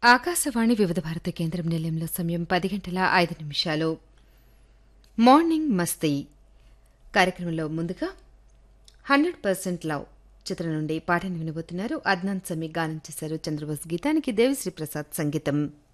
ఆకాశవాణి వివిధ భారత కేంద్రం నిలయంలో సమయం 10 గంటల 5 నిమిషాలు. మార్నింగ్ మస్తీ కార్యక్రమంలో ముందుగా 100% లవ్ చిత్రం నుండి పాటను వినబోతున్నారు. అద్నాన్ సమీ గానం చేశారు. చంద్రబోస్ గీతానికి దేవిశ్రీ ప్రసాద్ సంగీతం.